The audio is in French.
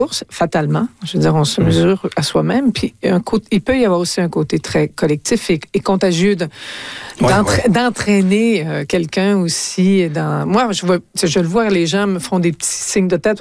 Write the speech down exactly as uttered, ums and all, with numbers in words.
fatalement. Je veux dire, on se mesure à soi-même. Puis un côté, il peut y avoir aussi un côté très collectif et, et contagieux de, d'entra- ouais, ouais. d'entraîner euh, quelqu'un aussi. Dans... Moi, je, vois, je le vois, les gens me font des petits signes de tête.